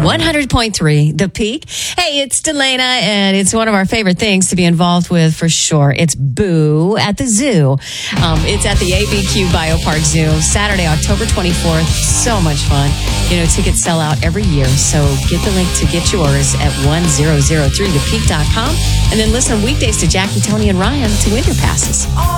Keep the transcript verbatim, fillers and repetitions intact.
one hundred point three, The Peak. Hey, it's Delana, and it's one of our favorite things to be involved with for sure. It's Boo at the Zoo. Um, it's at the A B Q Biopark Zoo, Saturday, October twenty-fourth. So much fun. You know, tickets sell out every year, so get the link to get yours at one thousand three the peak dot com, and then listen weekdays to Jackie, Tony, and Ryan to win your passes.